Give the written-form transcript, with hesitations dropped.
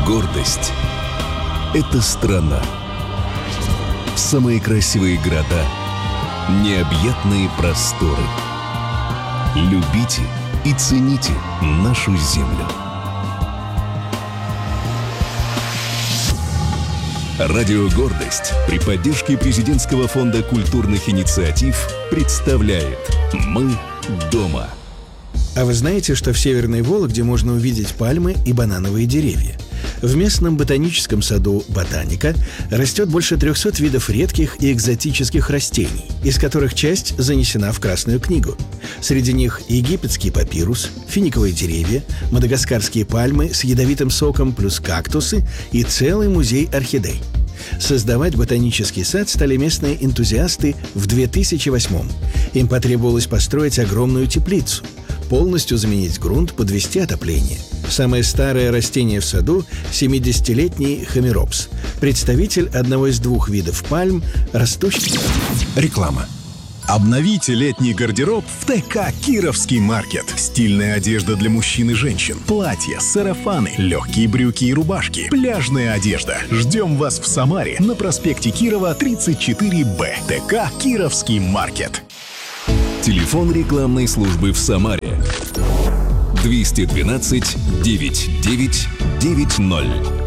Гордость – это страна. Самые красивые города, необъятные просторы. Любите и цените нашу землю. Радио «Гордость» при поддержке Президентского фонда культурных инициатив представляет «Мы дома». А вы знаете, что в Северной Вологде можно увидеть пальмы и банановые деревья? В местном ботаническом саду «Ботаника» растет больше 300 видов редких и экзотических растений, из которых часть занесена в Красную книгу. Среди них египетский папирус, финиковые деревья, мадагаскарские пальмы с ядовитым соком плюс кактусы и целый музей орхидей. Создавать ботанический сад стали местные энтузиасты в 2008-м. Им потребовалось построить огромную теплицу, полностью заменить грунт, подвести отопление. Самое старое растение в саду – 70-летний хомеропс, представитель одного из двух видов пальм, растущих... Реклама. Обновите летний гардероб в ТК «Кировский маркет». Стильная одежда для мужчин и женщин. Платья, сарафаны, легкие брюки и рубашки. Пляжная одежда. Ждем вас в Самаре на проспекте Кирова, 34Б. ТК «Кировский маркет». Телефон рекламной службы в Самаре 212 9990.